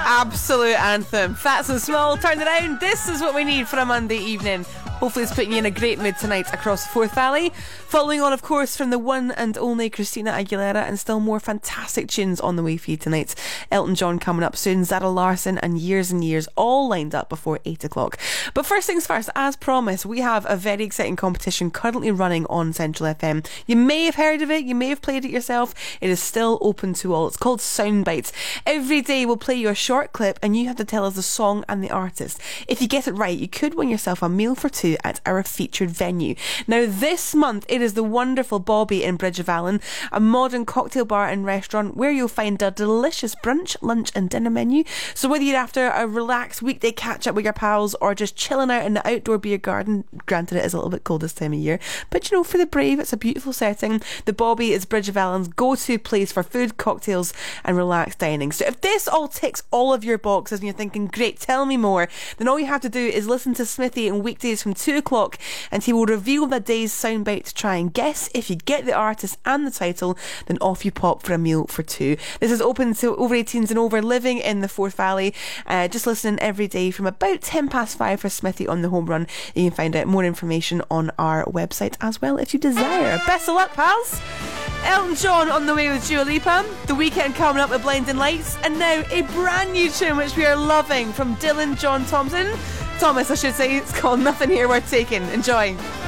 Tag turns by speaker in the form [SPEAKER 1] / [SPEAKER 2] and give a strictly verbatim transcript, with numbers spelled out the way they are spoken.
[SPEAKER 1] absolute anthem. Fats and Small, Turn It Around. This is what we need for a Monday evening. Hopefully it's putting you in a great mood tonight across the Forth Valley. Following on, of course, from the one and only Christina Aguilera, and still more fantastic tunes on the way for you tonight. Elton John coming up soon, Zara Larsson, and Years and Years, all lined up before eight o'clock. But first things first, as promised, we have a very exciting competition currently running on Central F M. You may have heard of it, you may have played it yourself. It is still open to all. It's called Soundbites. Every day we'll play you a short clip and you have to tell us the song and the artist. If you get it right, you could win yourself a meal for two at our featured venue. Now this month it is the wonderful Bobby in Bridge of Allen, a modern cocktail bar and restaurant where you'll find a delicious brunch, lunch and dinner menu. So whether you're after a relaxed weekday catch up with your pals or just chilling out in the outdoor beer garden, granted it is a little bit cold this time of year, but you know, for the brave it's a beautiful setting. The Bobby is Bridge of Allen's go-to place for food, cocktails and relaxed dining. So if this all ticks all of your boxes and you're thinking, great, tell me more, then all you have to do is listen to Smithy on weekdays from two o'clock and he will reveal the day's soundbite to try and guess. If you get the artist and the title, then off you pop for a meal for two. This is open to over eighteens and over living in the Forth Valley. Uh, just listening every day from about ten past five for Smithy on the home run. You can find out more information on our website as well if you desire. Best of luck, pals. Elton John on the way with Dua Lipa, The Weekend coming up with Blinding Lights, and now a brand new tune which we are loving from Dylan John Thompson Thomas I should say. It's called Nothing Here Worth Taking. Enjoy.